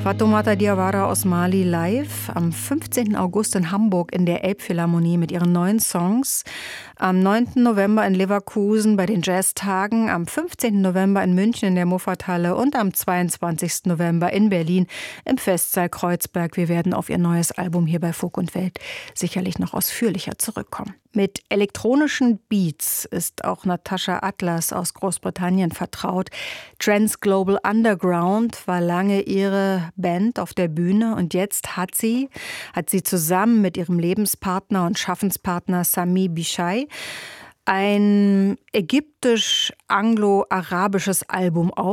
Fatoumata Diawara aus Mali live am 15. August in Hamburg in der Elbphilharmonie mit ihren neuen Songs. Am 9. November in Leverkusen bei den Jazztagen, am 15. November in München in der Muffathalle und am 22. November in Berlin im Festsaal Kreuzberg. Wir werden auf ihr neues Album hier bei Funk und Welt sicherlich noch ausführlicher zurückkommen. Mit elektronischen Beats ist auch Natascha Atlas aus Großbritannien vertraut. Trans Global Underground war lange ihre Band auf der Bühne und jetzt hat sie zusammen mit ihrem Lebenspartner und Schaffenspartner Sami Bishai ein ägyptisch-anglo-arabisches Album